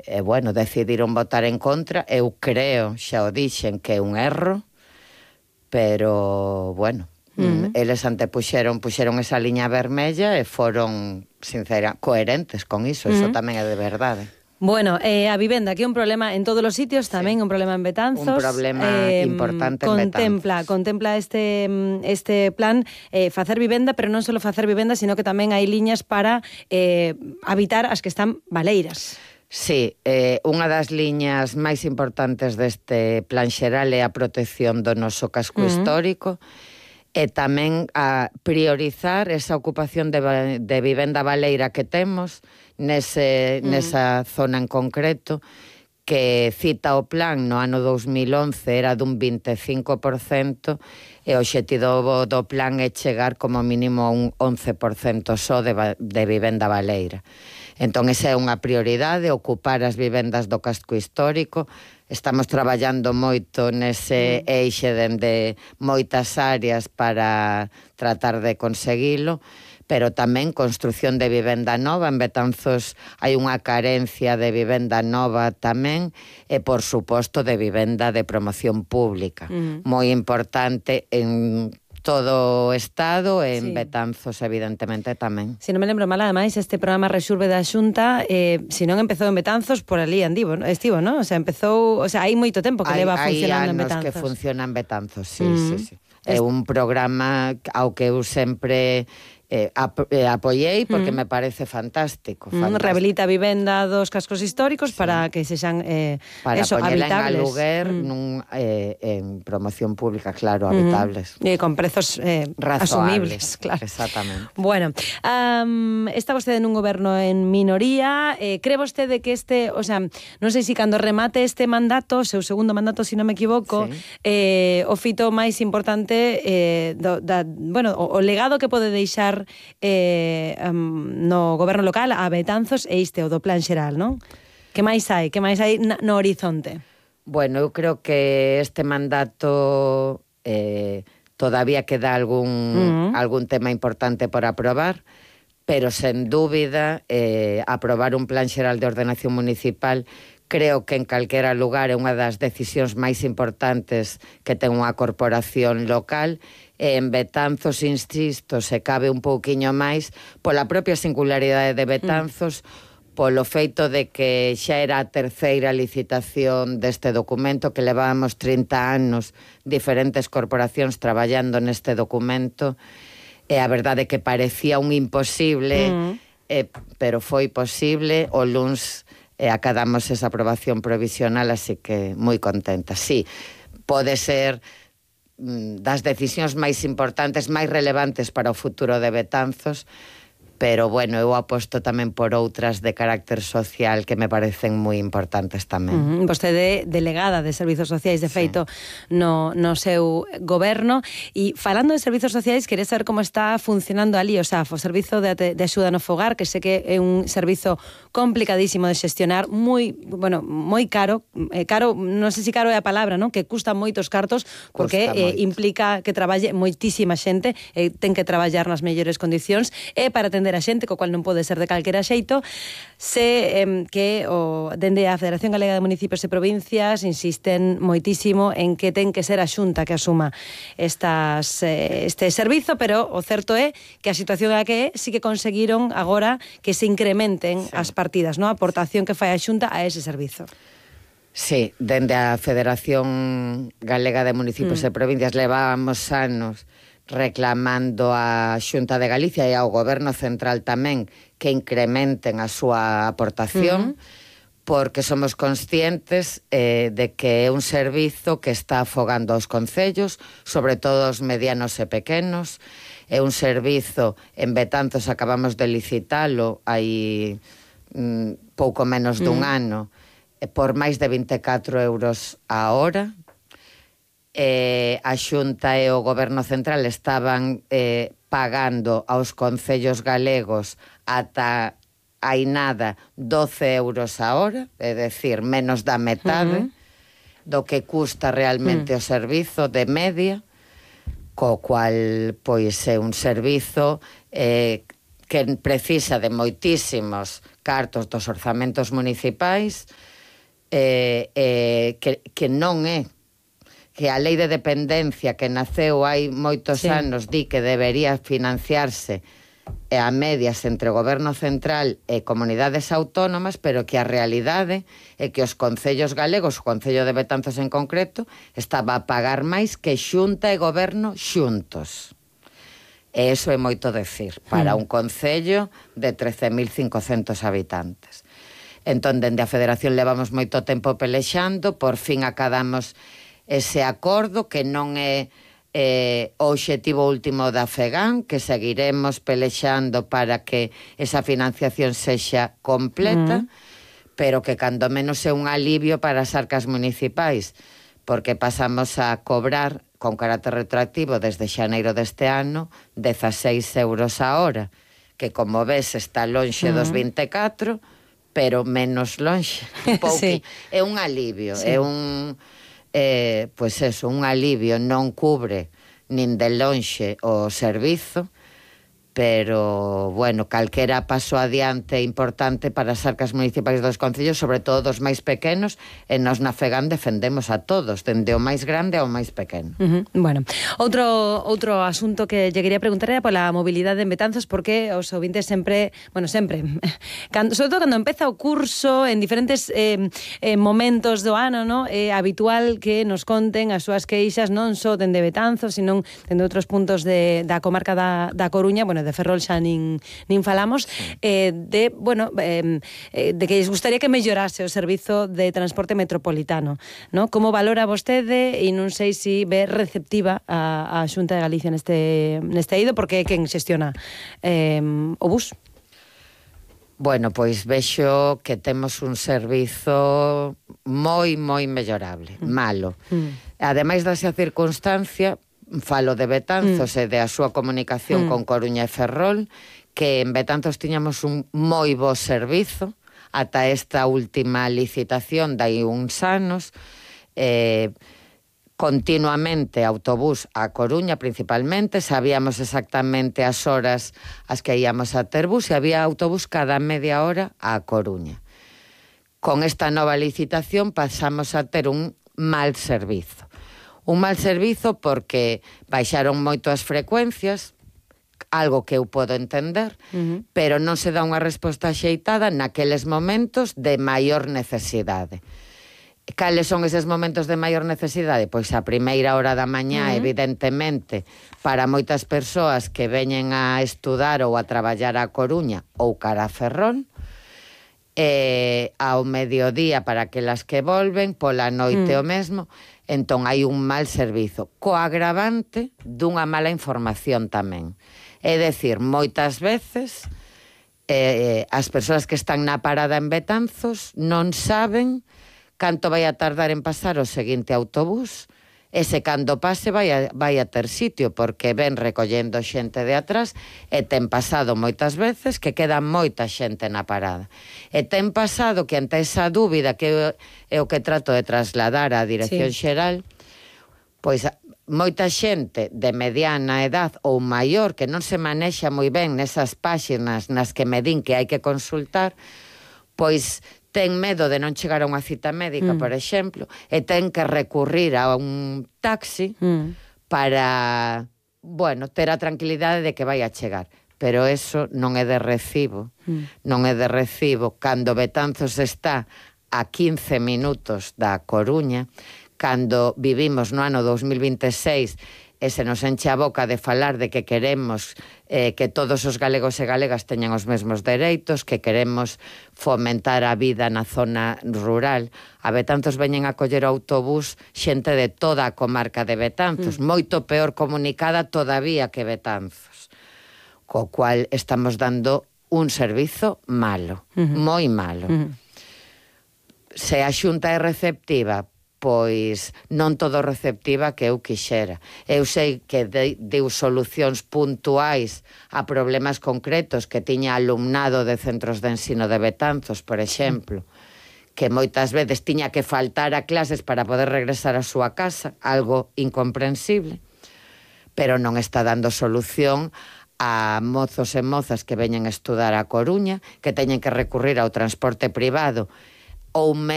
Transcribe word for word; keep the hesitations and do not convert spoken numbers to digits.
e, bueno, decidiron votar en contra. Eu creo, xa o dixen, que é un erro, pero, bueno, uh-huh. eles antepuxeron, puxeron esa liña vermella e foron, sincera, coherentes con iso, uh-huh. iso tamén é de verdade. Bueno, eh, a vivenda, que é un problema en todos os sitios, tamén sí. un problema en Betanzos. Un problema eh, importante en contempla, Betanzos. Contempla este, este plan eh, facer vivenda, pero non só facer vivenda, sino que tamén hai liñas para eh, habitar as que están baleiras. Sí, eh, unha das liñas máis importantes deste plan xeral é a protección do noso casco uh-huh. histórico, e tamén a priorizar esa ocupación de, de vivenda baleira que temos nese, mm. nesa zona en concreto, que cita o plan no ano dos mil once era dun vinte e cinco por cento, e o obxectivo do plan é chegar como mínimo a un once por cento só de, de vivenda baleira. Entón, esa é unha prioridade, ocupar as vivendas do casco histórico. Estamos traballando moito nese eixe dende moitas áreas para tratar de conseguilo, pero tamén construción de vivenda nova. En Betanzos hai unha carencia de vivenda nova tamén, e, por suposto, de vivenda de promoción pública. Uh-huh. Moi importante en todo o Estado, e en sí. Betanzos, evidentemente, tamén. Se non me lembro mal, ademais, este programa Rexurbe da Xunta, eh, se non empezou en Betanzos, por ali andivo, estivo, non? O sea, empezou, o sea, hai moito tempo que hai, leva funcionando en Betanzos. Hai anos que funciona en Betanzos, sí, mm. sí, sí. É un programa ao que eu sempre eh, ap eh, apoiei porque mm. me parece fantástico, fantástico. Mm, rehabilita a vivenda dos cascos históricos sí. para que sexan eh, para eso, poñela habitables. en aluguer mm. nun, eh, en promoción pública, claro, habitables. Mm. E con prezos eh, asumibles, claro. Exactamente. Bueno, um, está vostede nun goberno en minoría, eh, cree vostede que este, o sea, non sei se cando remate este mandato, seu segundo mandato, se non me equivoco, sí. eh, o fito máis importante eh, do, da, bueno, o, o legado que pode deixar eh, um, no goberno local a Betanzos e isto do plan xeral, non? Que máis hai? Que máis hai no horizonte? Bueno, eu creo que este mandato eh, todavía queda algún, uh-huh. algún tema importante por aprobar, pero sen dúbida eh, aprobar un plan xeral de ordenación municipal creo que en calquera lugar é unha das decisións máis importantes que ten unha corporación local. E en Betanzos, insisto, se cabe un pouquiño máis pola propia singularidade de Betanzos, mm. polo feito de que xa era a terceira licitación deste documento, que levábamos trinta anos diferentes corporacións traballando neste documento, e a verdade é que parecía un imposible, mm. eh, pero foi posible. O luns e acadamos esa aprobación provisional, así que moi contenta. Sí, pode ser mm, das decisións máis importantes, máis relevantes para o futuro de Betanzos, pero, bueno, eu aposto tamén por outras de carácter social que me parecen moi importantes tamén. Uh-huh. Vostede delegada de Servizos Sociais, de feito, sí. no, no seu goberno, e falando de Servizos Sociais, quere saber como está funcionando ali o S A F, o Servizo de, de Axuda no Fogar, que sei que é un servizo complicadísimo de xestionar, moi, bueno, moi caro, eh, caro, non sei se caro é a palabra, non? Que custa moitos cartos, porque eh, implica que traballe moitísima xente, e eh, ten que traballar nas mellores condicións, e para atender a xente, co cual non pode ser de calquera xeito, se eh, que o, dende a Federación Galega de Municipios e Provincias insisten moitísimo en que ten que ser a Xunta que asuma estas, eh, este servizo, pero o certo é que a situación é que é, sí que conseguiron agora que se incrementen sí. as partidas, no? A aportación que fai a Xunta a ese servizo. Sí, dende a Federación Galega de Municipios mm. e Provincias levábamos anos reclamando a Xunta de Galicia e ao Goberno Central tamén que incrementen a súa aportación, uh-huh. porque somos conscientes eh, de que é un servizo que está afogando aos concellos, sobre todo os medianos e pequenos. É un servizo, en Betanzos acabamos de licitalo hai mm, pouco menos dun uh-huh. ano, por máis de vinte e catro euros a hora. Eh, a Xunta e o Goberno Central estaban eh, pagando aos concellos galegos ata hai nada doce euros a hora, é dicir, menos da metade uh-huh. do que custa realmente uh-huh. o servizo de media, co cual pois é un servizo eh, que precisa de moitísimos cartos dos orzamentos municipais, eh, eh, que, que non é que a lei de dependencia que naceu hai moitos sí. anos di que debería financiarse a medias entre o goberno central e comunidades autónomas, pero que a realidade é que os concellos galegos, o Concello de Betanzos en concreto, estaba a pagar máis que Xunta e goberno xuntos. E iso é moito decir para un concello de trece mil cincocentos habitantes. Entón, dende a Federación levamos moito tempo pelexando, por fin acadamos ese acordo que non é eh, o obxectivo último da FEGAN, que seguiremos pelexando para que esa financiación sexa completa, mm. pero que cando menos é un alivio para as arcas municipais, porque pasamos a cobrar con carácter retroactivo desde xaneiro deste ano dezasseis euros a hora, que como ves está lonxe mm. dos vinte e catro, pero menos lonxe. Sí. É un alivio, sí. é un... Eh, pois eso, un alivio, non cubre nin de lonxe o servizo, pero, bueno, calquera paso adiante importante para as arcas municipais dos concellos, sobre todo dos máis pequenos, e nos na FEGAN defendemos a todos, dende o máis grande ao máis pequeno. Uh -huh. Bueno, outro outro asunto que lle quería preguntar era pola mobilidade en Betanzos, porque os ouvintes sempre, bueno, sempre, cando, sobre todo cando empeza o curso, en diferentes eh, eh, momentos do ano, no? É habitual que nos conten as súas queixas, non só dende Betanzos, sino dende outros puntos de, da comarca da, da Coruña, bueno, de Ferrol xa nin, nin falamos, eh, de, bueno, eh, de que lles gustaría que mellorase o servizo de transporte metropolitano, ¿no? Como valora vostede, e non sei se ve receptiva a, a Xunta de Galicia neste, neste eido, porque é quen xestiona eh, o bus? Bueno, pois vexo que temos un servizo moi, moi mellorable, mm. malo. Mm. Ademais desa circunstancia, falo de Betanzos mm. e de a súa comunicación mm. con Coruña e Ferrol, que en Betanzos tiñamos un moi bo servizo ata esta última licitación dai uns anos, eh, continuamente autobús a Coruña principalmente, sabíamos exactamente as horas as que íamos a ter bus e había autobús cada media hora a Coruña. Con esta nova licitación pasamos a ter un mal servizo. Un mal servizo porque baixaron moito as frecuencias, algo que eu podo entender, uh -huh. pero non se dá unha resposta axeitada naqueles momentos de maior necesidade. Cales son eses momentos de maior necesidade? Pois a primeira hora da mañá, uh -huh. evidentemente, para moitas persoas que veñen a estudar ou a traballar a Coruña ou cara a Ferrol, eh, ao mediodía para aquelas que volven, pola noite uh -huh. o mesmo. Entón hai un mal servizo, co agravante dunha mala información tamén. É dicir, moitas veces eh, as persoas que están na parada en Betanzos non saben canto vai a tardar en pasar o seguinte autobús, e se cando pase vai a, vai a ter sitio, porque ven recollendo xente de atrás, e ten pasado moitas veces que queda moita xente na parada. E ten pasado que ante esa dúbida que é o que trato de trasladar á Dirección sí. Xeral, pois moita xente de mediana edad ou maior que non se manexa moi ben nesas páxinas nas que me din que hai que consultar, pois ten medo de non chegar a unha cita médica, mm. por exemplo, e ten que recurrir a un taxi mm. para, bueno, ter a tranquilidade de que vai a chegar. Pero eso non é de recibo. Mm. Non é de recibo cando Betanzos está a quince minutos da Coruña, cando vivimos no ano dos mil vinte e seis e se nos enche a boca de falar de que queremos eh, que todos os galegos e galegas teñan os mesmos dereitos, que queremos fomentar a vida na zona rural. A Betanzos veñen a coller o autobús xente de toda a comarca de Betanzos, mm. moito peor comunicada todavía que Betanzos, co cual estamos dando un servizo malo, mm-hmm. moi malo. Mm-hmm. Se a Xunta é receptiva, pois non todo receptiva que eu quixera. Eu sei que de, deu solucións puntuais a problemas concretos que tiña alumnado de centros de ensino de Betanzos, por exemplo, que moitas veces tiña que faltar a clases para poder regresar a súa casa, algo incomprensible, pero non está dando solución a mozos e mozas que veñen a estudar a Coruña, que teñen que recurrir ao transporte privado ou